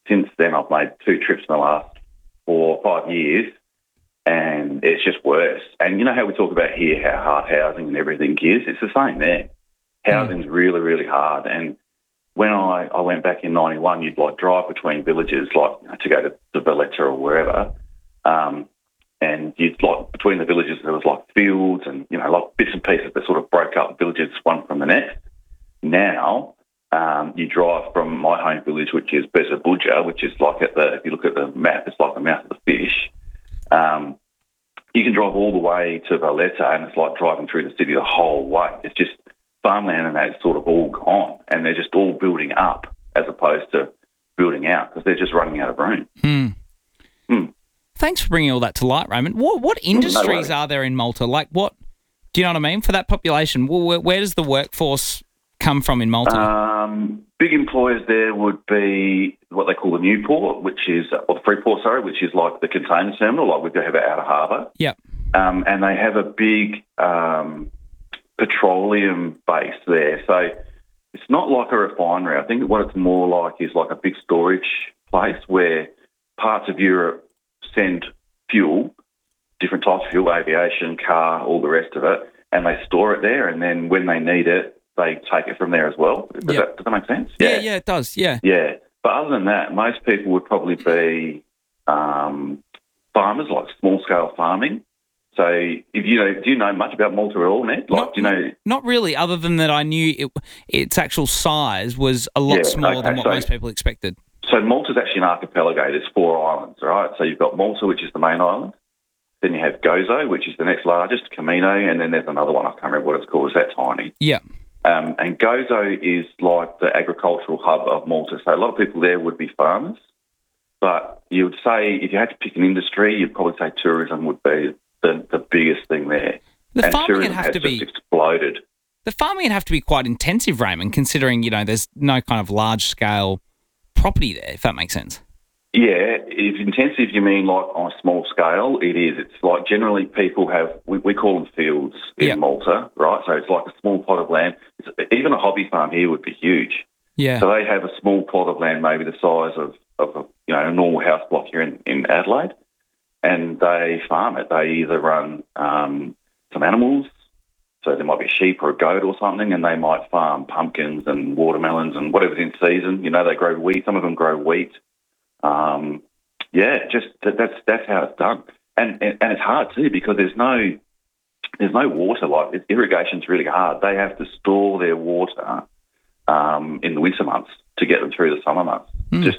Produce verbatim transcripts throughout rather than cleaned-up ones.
since then I've made two trips in the last four or five years, and it's just worse. And you know how we talk about here how hard housing and everything is? It's the same there. Housing's really, really hard. And when I, I went back in ninety-one, you'd like drive between villages, like you know, to go to, to Valletta or wherever, um, and you'd like between the villages there was like fields and you know like bits and pieces that sort of broke up villages one from the next. Now um, you drive from my home village, which is Bezabuja, which is like at the if you look at the map, it's like the mouth of the fish. Um, you can drive all the way to Valletta, and it's like driving through the city the whole way. It's just farmland and that's sort of all gone, and they're just all building up as opposed to building out because they're just running out of room. Hmm. Hmm. Thanks for bringing all that to light, Raymond. What what industries no are there in Malta? Like what, do you know what I mean? For that population, where, where does the workforce come from in Malta? Um, big employers there would be what they call the new port, which is, or the Freeport, sorry, which is like the container terminal, like we do have at Outer Harbour. Yep. Um, and they have a big um, petroleum base there. So it's not like a refinery. I think what it's more like is like a big storage place where parts of Europe send fuel, different types of fuel, aviation, car, all the rest of it, and they store it there, and then when they need it, they take it from there as well. Does, Yep. that, does that make sense? Yeah, yeah, it does, yeah. Yeah. But other than that, most people would probably be um, farmers, like small-scale farming. So if you know, do you know much about Malta at all, Ned? Like, Not, do you know? Not really, other than that I knew it, its actual size was a lot Yeah, smaller okay, than what so- most people expected. So Malta's actually an archipelago. There's four islands, right? So you've got Malta, which is the main island. Then you have Gozo, which is the next largest, Camino, and then there's another one. I can't remember what it's called. It's that tiny. Yeah. Um, and Gozo is like the agricultural hub of Malta. So a lot of people there would be farmers. But you would say, if you had to pick an industry, you'd probably say tourism would be the, the biggest thing there. The and farming tourism would have has to just be exploded. the farming would have to be quite intensive, Raymond, considering, you know, there's no kind of large scale property there, if that makes sense. Yeah, if intensive you mean like on a small scale, it is. It's like generally people have, we, we call them fields in Yep. Malta, right? So it's like a small plot of land. It's, even a hobby farm here would be huge. Yeah. So they have a small plot of land, maybe the size of, of a, you know, a normal house block here in, in Adelaide, and they farm it. They either run um, some animals, so there might be a sheep or a goat or something, and they might farm pumpkins and watermelons and whatever's in season. You know, they grow wheat. Some of them grow wheat. Um, yeah, just that, that's that's how it's done, and, and and it's hard too because there's no there's no water. Like irrigation's really hard. They have to store their water um, in the winter months to get them through the summer months. Mm. Just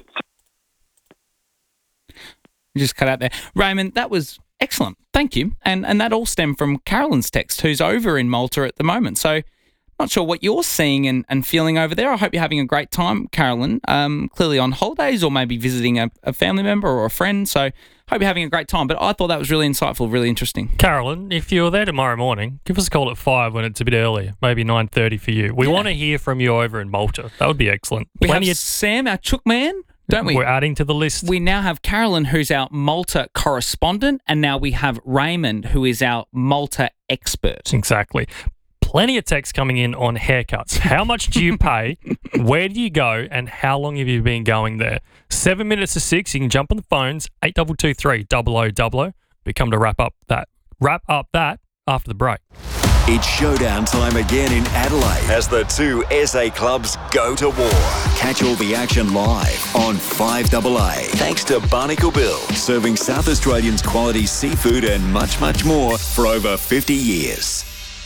You just cut out there. Raymond, that was excellent. Thank you. And and that all stemmed from Carolyn's text, who's over in Malta at the moment. So not sure what you're seeing and, and feeling over there. I hope you're having a great time, Carolyn, um, clearly on holidays or maybe visiting a, a family member or a friend. So hope you're having a great time. But I thought that was really insightful, really interesting. Carolyn, if you're there tomorrow morning, give us a call at five when it's a bit earlier, maybe nine thirty for you. We Yeah. want to hear from you over in Malta. That would be excellent. We Plenty have of- Sam, our chook man, don't we? We're adding to the list. We now have Carolyn, who's our Malta correspondent, and now we have Raymond, who is our Malta expert. Exactly. Plenty of texts coming in on haircuts. How much do you pay? Where do you go? And how long have you been going there? Seven minutes to six. You can jump on the phones. Eight double two three double o double o. We come to wrap up that. Wrap up that after the break. It's showdown time again in Adelaide as the two S A clubs go to war. Catch all the action live on five A A. Thanks to Barnacle Bill, serving South Australians quality seafood and much, much more for over fifty years.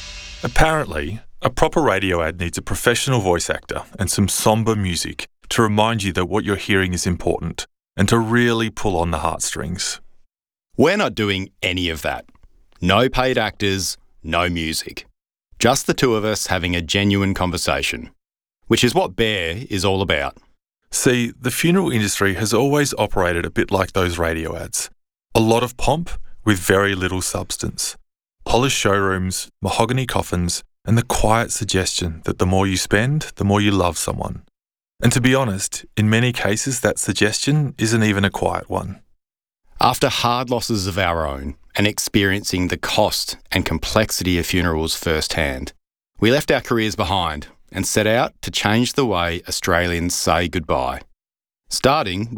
Apparently, a proper radio ad needs a professional voice actor and some sombre music to remind you that what you're hearing is important and to really pull on the heartstrings. We're not doing any of that. No paid actors, no music. Just the two of us having a genuine conversation, which is what Bear is all about. See, the funeral industry has always operated a bit like those radio ads. A lot of pomp with very little substance. Polished showrooms, mahogany coffins, and the quiet suggestion that the more you spend, the more you love someone. And to be honest, in many cases that suggestion isn't even a quiet one. After hard losses of our own and experiencing the cost and complexity of funerals firsthand, we left our careers behind and set out to change the way Australians say goodbye. Starting